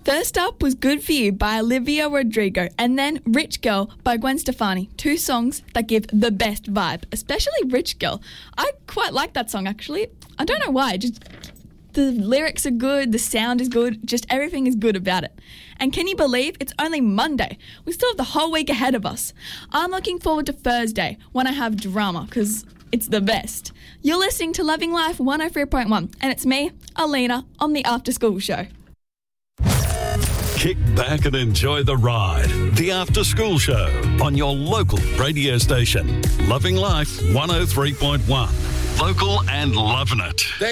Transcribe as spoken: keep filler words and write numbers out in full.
First up was Good For You by Olivia Rodrigo, and then Rich Girl by Gwen Stefani. Two songs that give the best vibe, especially Rich Girl. I quite like that song, actually. I don't know why, just the lyrics are good, the sound is good, just everything is good about it. And can you believe it's only Monday? We still have the whole week ahead of us. I'm looking forward to Thursday when I have drama, because it's the best. You're listening to Loving Life one oh three point one, and it's me, Alina, on the After School Show. Kick back and enjoy the ride. The After School Show on your local radio station. Loving Life one oh three point one. Local and loving it.